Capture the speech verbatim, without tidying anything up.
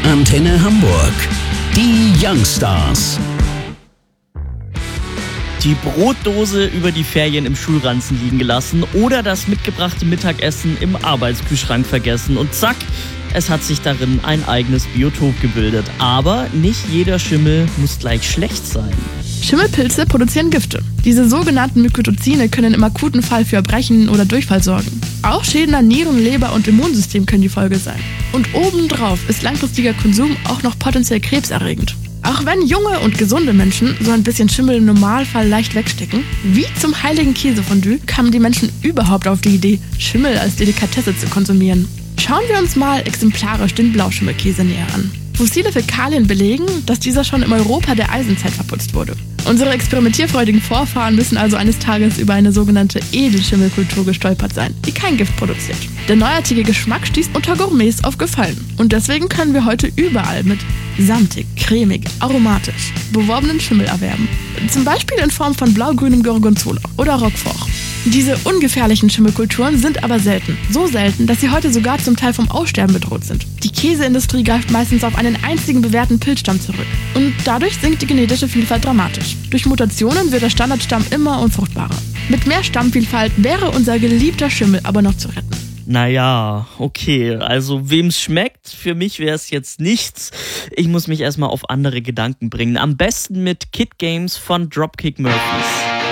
Antenne Hamburg. Die Youngstars. Die Brotdose über die Ferien im Schulranzen liegen gelassen oder das mitgebrachte Mittagessen im Arbeitskühlschrank vergessen und zack, es hat sich darin ein eigenes Biotop gebildet. Aber nicht jeder Schimmel muss gleich schlecht sein. Schimmelpilze produzieren Gifte. Diese sogenannten Mykotoxine können im akuten Fall für Erbrechen oder Durchfall sorgen. Auch Schäden an Nieren, Leber und Immunsystem können die Folge sein. Und obendrauf ist langfristiger Konsum auch noch potenziell krebserregend. Auch wenn junge und gesunde Menschen so ein bisschen Schimmel im Normalfall leicht wegstecken, wie zum heiligen Käsefondue kamen die Menschen überhaupt auf die Idee, Schimmel als Delikatesse zu konsumieren. Schauen wir uns mal exemplarisch den Blauschimmelkäse näher an. Fossile Fäkalien belegen, dass dieser schon im Europa der Eisenzeit verputzt wurde. Unsere experimentierfreudigen Vorfahren müssen also eines Tages über eine sogenannte Edelschimmelkultur gestolpert sein, die kein Gift produziert. Der neuartige Geschmack stieß unter Gourmets auf Gefallen. Und deswegen können wir heute überall mit samtig, cremig, aromatisch beworbenen Schimmel erwerben. Zum Beispiel in Form von blau-grünem Gorgonzola oder Roquefort. Diese ungefährlichen Schimmelkulturen sind aber selten. So selten, dass sie heute sogar zum Teil vom Aussterben bedroht sind. Die Käseindustrie greift meistens auf einen einzigen bewährten Pilzstamm zurück. Und dadurch sinkt die genetische Vielfalt dramatisch. Durch Mutationen wird der Standardstamm immer unfruchtbarer. Mit mehr Stammvielfalt wäre unser geliebter Schimmel aber noch zu retten. Naja, okay, also wem's schmeckt, für mich wäre es jetzt nichts. Ich muss mich erstmal auf andere Gedanken bringen. Am besten mit Kid Games von Dropkick Murphys.